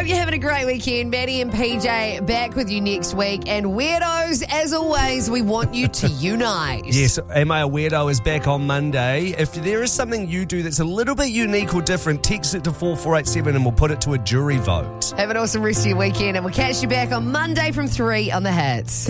Hope you're having a great weekend. Maddie and PJ back with you next week. And weirdos, as always, we want you to unite. Yes, Am I a Weirdo is back on Monday. If there is something you do that's a little bit unique or different, text it to 4487 and we'll put it to a jury vote. Have an awesome rest of your weekend, and we'll catch you back on Monday from 3 on The Hits.